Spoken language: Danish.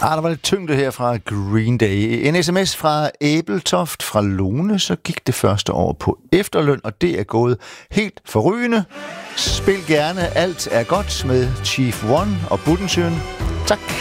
Der var lidt tyngde her fra Green Day. En sms fra Æbeltoft fra Lone, så gik det første år på efterløn, og det er gået helt forrygende. Spil gerne Alt er godt med Chief One og Buttensøen. Tak.